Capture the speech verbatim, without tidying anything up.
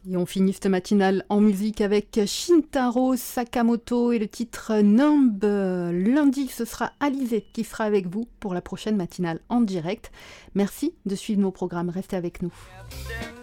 Et on finit cette matinale en musique avec Shintaro Sakamoto et le titre Numb. Lundi, ce sera Alizé qui sera avec vous pour la prochaine matinale en direct. Merci de suivre nos programmes, restez avec nous.